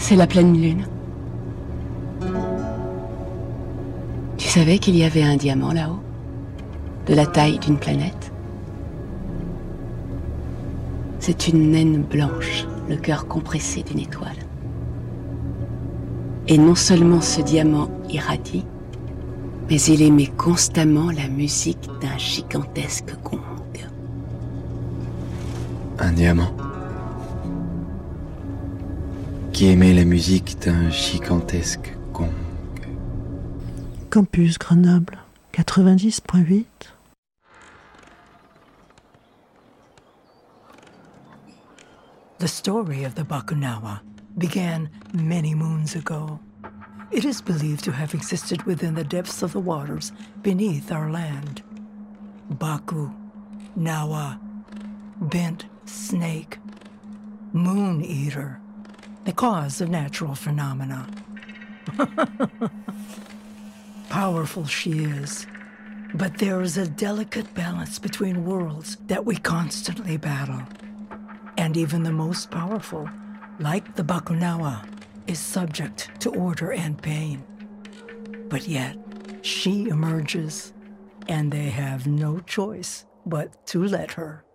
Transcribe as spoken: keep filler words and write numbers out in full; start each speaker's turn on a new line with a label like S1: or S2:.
S1: C'est la pleine lune. Tu savais qu'il y avait un diamant là-haut, de la taille d'une planète? C'est une naine blanche, le cœur compressé d'une étoile. Et non seulement ce diamant irradie, mais il émet constamment la musique d'un gigantesque gong.
S2: Un diamant qui émet la musique d'un gigantesque gong.
S3: Campus Grenoble quatre-vingt-dix point huit.
S4: The story of the Bakunawa began many moons ago. It is believed to have existed within the depths of the waters beneath our land. Baku, Nawa, bent snake, moon eater, the cause of natural phenomena. Powerful she is, but there is a delicate balance between worlds that we constantly battle. And even the most powerful, like the Bakunawa, is subject to order and pain. But yet, she emerges, and they have no choice but to let her.